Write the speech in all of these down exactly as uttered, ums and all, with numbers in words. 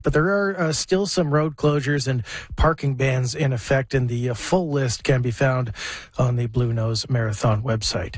But there are uh, still some road closures and parking bans in effect, and the uh, full list can be found on the Blue Nose Marathon website.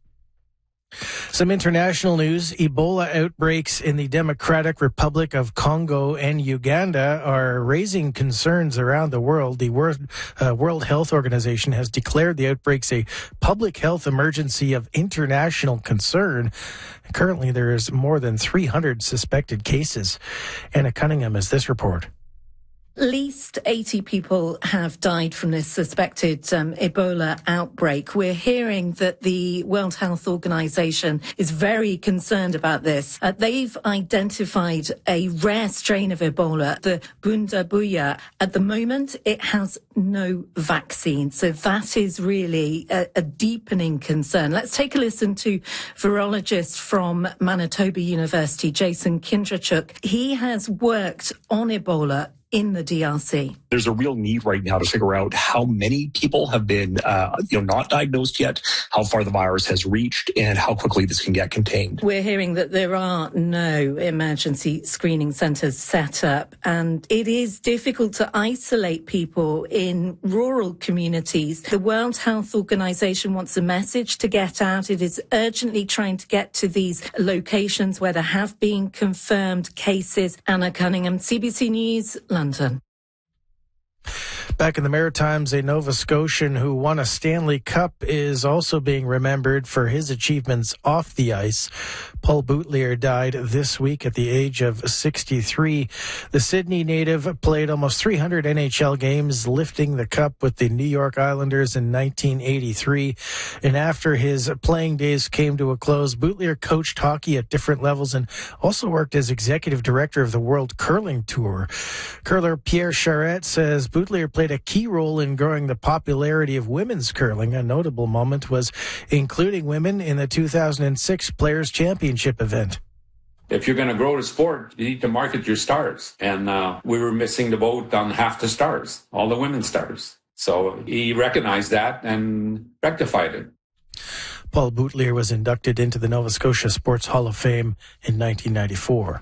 Some international news. Ebola outbreaks in the Democratic Republic of Congo and Uganda are raising concerns around the world. The World, uh, World Health Organization has declared the outbreaks a public health emergency of international concern. Currently, there is more than three hundred suspected cases. Anna Cunningham has this report. At least eighty people have died from this suspected um, Ebola outbreak. We're hearing that the World Health Organization is very concerned about this. Uh, they've identified a rare strain of Ebola, the Bundabuya. At the moment, it has no vaccine. So that is really a, a deepening concern. Let's take a listen to virologist from Manitoba University, Jason Kindrachuk. He has worked on Ebola in the D R C. There's a real need right now to figure out how many people have been, uh, you know, not diagnosed yet, how far the virus has reached, and how quickly this can get contained. We're hearing that there are no emergency screening centres set up, and it is difficult to isolate people in rural communities. The World Health Organization wants a message to get out. It is urgently trying to get to these locations where there have been confirmed cases. Anna Cunningham, C B C News, London. Back in the Maritimes, a Nova Scotian who won a Stanley Cup is also being remembered for his achievements off the ice. Paul Boutlier died this week at the age of sixty-three. The Sydney native played almost three hundred N H L games, lifting the cup with the New York Islanders in nineteen eighty-three. And after his playing days came to a close, Boutlier coached hockey at different levels and also worked as executive director of the World Curling Tour. Curler Pierre Charette says Boutlier played a key role in growing the popularity of women's curling. A notable moment was including women in the two thousand six Players' Championship event. If you're going to grow the sport, you need to market your stars. And uh, we were missing the boat on half the stars, all the women stars. So he recognized that and rectified it. Paul Boutlier was inducted into the Nova Scotia Sports Hall of Fame in nineteen ninety-four.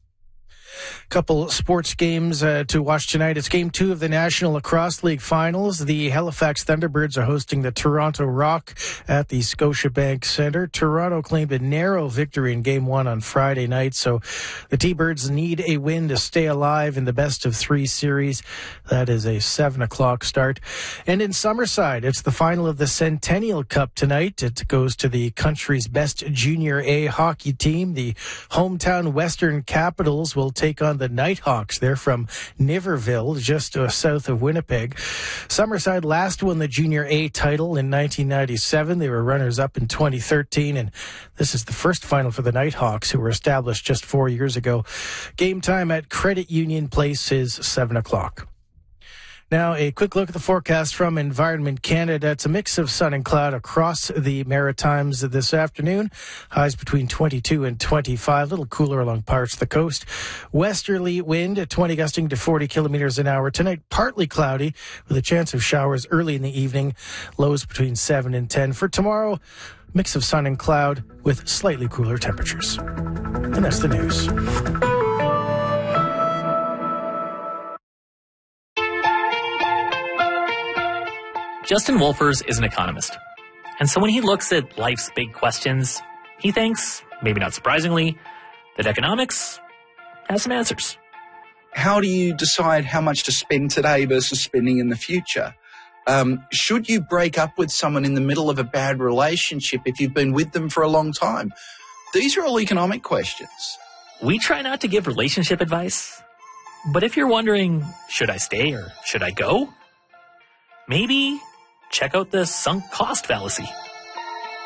Couple sports games uh, to watch tonight. It's game two of the National Lacrosse League Finals. The Halifax Thunderbirds are hosting the Toronto Rock at the Scotiabank Centre. Toronto claimed a narrow victory in game one on Friday night, so the T-Birds need a win to stay alive in the best of three series. That is a seven o'clock start. And in Summerside, it's the final of the Centennial Cup tonight. It goes to the country's best Junior A hockey team. The hometown Western Capitals will take on the Nighthawks. They're from Niverville, just uh, south of Winnipeg. Summerside last won the Junior A title in nineteen ninety-seven. They were runners-up in twenty thirteen, and this is the first final for the Nighthawks, who were established just four years ago. Game time at Credit Union Place is seven o'clock. Now, a quick look at the forecast from Environment Canada. It's a mix of sun and cloud across the Maritimes this afternoon. Highs between twenty-two and twenty-five, a little cooler along parts of the coast. Westerly wind at twenty gusting to forty kilometers an hour. Tonight, partly cloudy with a chance of showers early in the evening. Lows between seven and ten. For tomorrow, mix of sun and cloud with slightly cooler temperatures. And that's the news. Justin Wolfers is an economist. And so when he looks at life's big questions, he thinks, maybe not surprisingly, that economics has some answers. How do you decide how much to spend today versus spending in the future? Um, should you break up with someone in the middle of a bad relationship if you've been with them for a long time? These are all economic questions. We try not to give relationship advice, but if you're wondering, should I stay or should I go? Maybe check out the sunk cost fallacy.